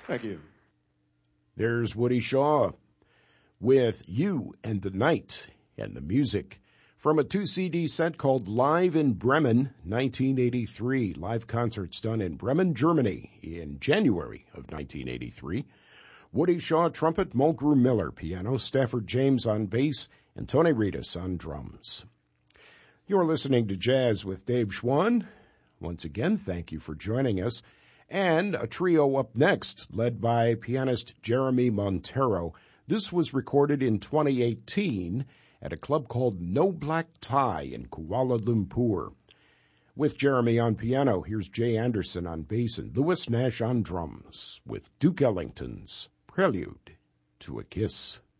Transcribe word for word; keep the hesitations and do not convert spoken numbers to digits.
Thank you. There's Woody Shaw with You and the Night and the music from a two C D set called Live in Bremen, nineteen eighty-three. Live concerts done in Bremen, Germany in January of nineteen eighty-three. Woody Shaw, trumpet, Mulgrew Miller, piano, Stafford James on bass, and Tony Reedus on drums. You're listening to Jazz with Dave Schwann. Once again, thank you for joining us. And a trio up next, led by pianist Jeremy Montero. This was recorded in twenty eighteen at a club called No Black Tie in Kuala Lumpur. With Jeremy on piano, here's Jay Anderson on bass and Lewis Nash on drums with Duke Ellington's Prelude to a Kiss.